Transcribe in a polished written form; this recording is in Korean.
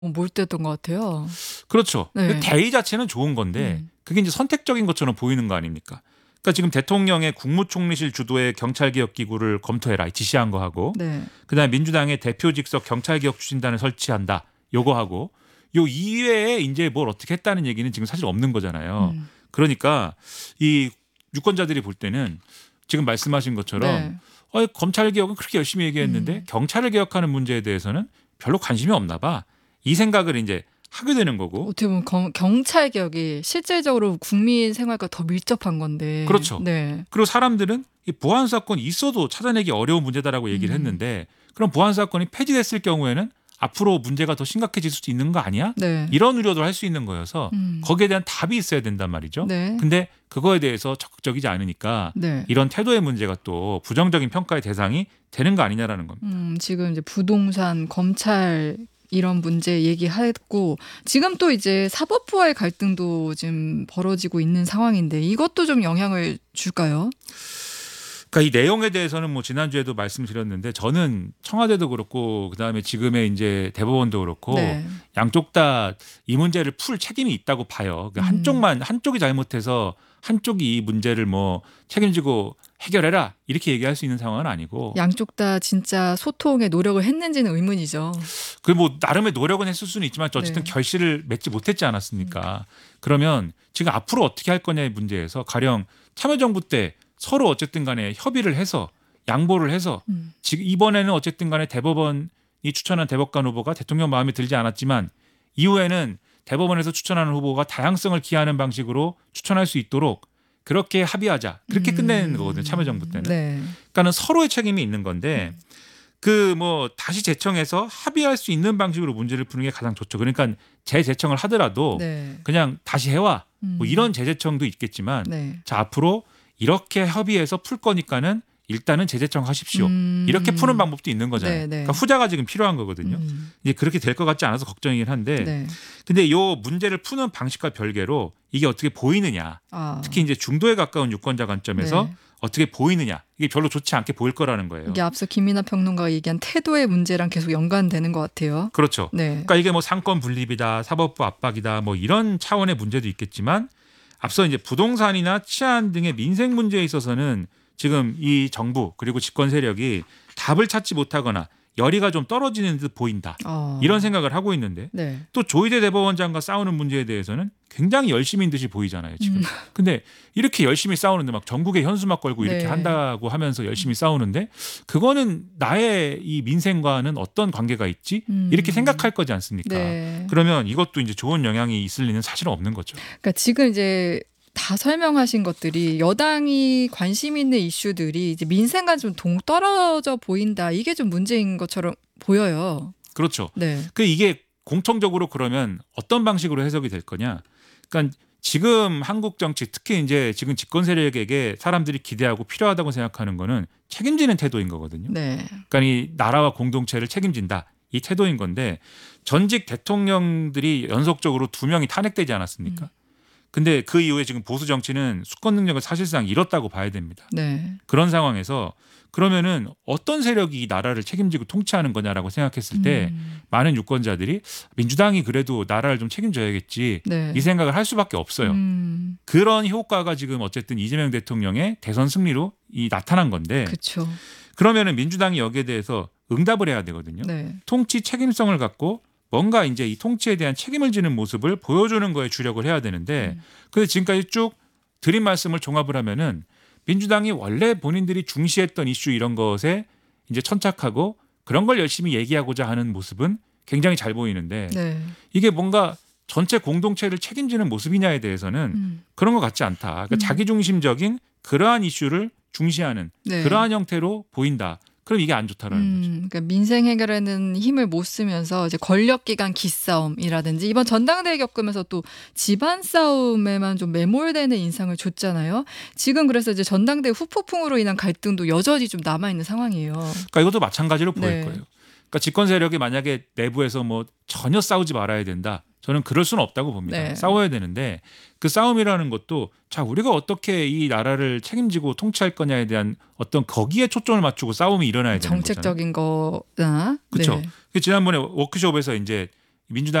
몰두했던 것 같아요. 그렇죠. 네. 대의 자체는 좋은 건데 그게 이제 선택적인 것처럼 보이는 거 아닙니까? 그러니까 지금 대통령의 국무총리실 주도의 경찰개혁기구를 검토해라 지시한 거 하고 네. 그다음에 민주당의 대표직속 경찰개혁 추진단을 설치한다 요거 하고 요 이외에 이제 뭘 어떻게 했다는 얘기는 지금 사실 없는 거잖아요. 그러니까 이 유권자들이 볼 때는 지금 말씀하신 것처럼 검찰개혁은 그렇게 열심히 얘기했는데 경찰을 개혁하는 문제에 대해서는 별로 관심이 없나 봐. 이 생각을 이제 하게 되는 거고. 어떻게 보면 경찰 개혁이 실질적으로 국민 생활과 더 밀접한 건데. 그렇죠. 네. 그리고 사람들은 이 보안 사건이 있어도 찾아내기 어려운 문제다라고 얘기를 했는데 그럼 보안 사건이 폐지됐을 경우에는 앞으로 문제가 더 심각해질 수도 있는 거 아니야? 네. 이런 우려도 할 수 있는 거여서 거기에 대한 답이 있어야 된단 말이죠. 네. 근데 그거에 대해서 적극적이지 않으니까 네. 이런 태도의 문제가 또 부정적인 평가의 대상이 되는 거 아니냐라는 겁니다. 지금 이제 부동산, 검찰 이런 문제 얘기했고 지금 또 이제 사법부와의 갈등도 지금 벌어지고 있는 상황인데 이것도 좀 영향을 줄까요? 그러니까 이 내용에 대해서는 뭐 지난주에도 말씀드렸는데 저는 청와대도 그렇고 그다음에 지금의 이제 대법원도 그렇고 양쪽 다 이 문제를 풀 책임이 있다고 봐요. 그러니까 한쪽이 잘못해서 한쪽이 이 문제를 뭐 책임지고 해결해라 이렇게 얘기할 수 있는 상황은 아니고 양쪽 다 진짜 소통에 노력을 했는지는 의문이죠. 그 뭐 나름의 노력은 했을 수는 있지만 어쨌든 결실을 맺지 못했지 않았습니까? 그러면 지금 앞으로 어떻게 할 거냐의 문제에서 가령 참여정부 때 서로 어쨌든 간에 협의를 해서 양보를 해서 지금 이번에는 어쨌든 간에 대법원이 추천한 대법관 후보가 대통령 마음에 들지 않았지만 이후에는 대법원에서 추천하는 후보가 다양성을 기하는 방식으로 추천할 수 있도록 그렇게 합의하자. 그렇게 끝내는 거거든요. 참여정부 때는. 그러니까는 서로의 책임이 있는 건데 그 뭐 다시 제청해서 합의할 수 있는 방식으로 문제를 푸는 게 가장 좋죠. 그러니까 재제청을 하더라도 그냥 다시 해와. 뭐 이런 재제청도 있겠지만 자 앞으로 이렇게 협의해서 풀 거니까는 일단은 재제청 하십시오. 이렇게 푸는 방법도 있는 거잖아요. 그러니까 후자가 지금 필요한 거거든요. 이제 그렇게 될 것 같지 않아서 걱정이긴 한데 근데 이 문제를 푸는 방식과 별개로 이게 어떻게 보이느냐. 특히 이제 중도에 가까운 유권자 관점에서 어떻게 보이느냐. 이게 별로 좋지 않게 보일 거라는 거예요. 이게 앞서 김민하 평론가가 얘기한 태도의 문제랑 계속 연관되는 것 같아요. 그렇죠. 그러니까 이게 뭐 상권 분립이다, 사법부 압박이다 뭐 이런 차원의 문제도 있겠지만 앞서 이제 부동산이나 치안 등의 민생 문제에 있어서는 지금 이 정부 그리고 집권 세력이 답을 찾지 못하거나 열의가 좀 떨어지는 듯 보인다. 이런 생각을 하고 있는데 또 조희대 대법원장과 싸우는 문제에 대해서는 굉장히 열심인 듯이 보이잖아요. 지금. 근데 이렇게 열심히 싸우는데 막 전국에 현수막 걸고 이렇게 한다고 하면서 열심히 싸우는데 그거는 나의 이 민생과는 어떤 관계가 있지? 이렇게 생각할 거지 않습니까? 그러면 이것도 이제 좋은 영향이 있을 리는 사실은 없는 거죠. 그러니까 지금 이제 다 설명하신 것들이 여당이 관심 있는 이슈들이 이제 민생과 좀 동떨어져 보인다. 이게 좀 문제인 것처럼 보여요. 그렇죠. 그 이게 공통적으로 그러면 어떤 방식으로 해석이 될 거냐? 그러니까 지금 한국 정치 특히 이제 지금 집권 세력에게 사람들이 기대하고 필요하다고 생각하는 거는 책임지는 태도인 거거든요. 그러니까 이 나라와 공동체를 책임진다. 이 태도인 건데 전직 대통령들이 연속적으로 2명이 탄핵되지 않았습니까? 근데 그 이후에 지금 보수 정치는 수권 능력을 사실상 잃었다고 봐야 됩니다. 그런 상황에서 그러면은 어떤 세력이 이 나라를 책임지고 통치하는 거냐라고 생각했을 때 많은 유권자들이 민주당이 그래도 나라를 좀 책임져야겠지 이 생각을 할 수밖에 없어요. 그런 효과가 지금 어쨌든 이재명 대통령의 대선 승리로 나타난 건데 그러면은 민주당이 여기에 대해서 응답을 해야 되거든요. 통치 책임성을 갖고 뭔가 이제 이 통치에 대한 책임을 지는 모습을 보여주는 거에 주력을 해야 되는데 근데 지금까지 쭉 드린 말씀을 종합을 하면은 민주당이 원래 본인들이 중시했던 이슈 이런 것에 이제 천착하고 그런 걸 열심히 얘기하고자 하는 모습은 굉장히 잘 보이는데 이게 뭔가 전체 공동체를 책임지는 모습이냐에 대해서는 그런 것 같지 않다. 그러니까 자기중심적인 그러한 이슈를 중시하는 그러한 형태로 보인다. 그럼 이게 안 좋다라는 거죠. 그러니까 민생 해결에는 힘을 못 쓰면서 이제 권력기관 기싸움이라든지 이번 전당대회 겪으면서 또 집안 싸움에만 좀 매몰되는 인상을 줬잖아요. 지금 그래서 이제 전당대회 후폭풍으로 인한 갈등도 여전히 좀 남아 있는 상황이에요. 그러니까 이것도 마찬가지로 보일 거예요. 그러니까 집권 세력이 만약에 내부에서 뭐 전혀 싸우지 말아야 된다. 저는 그럴 수는 없다고 봅니다. 싸워야 되는데 그 싸움이라는 것도 자 우리가 어떻게 이 나라를 책임지고 통치할 거냐에 대한 어떤 거기에 초점을 맞추고 싸움이 일어나야 되는 거잖아요. 정책적인 거나 그렇죠. 지난번에 워크숍에서 이제 민주당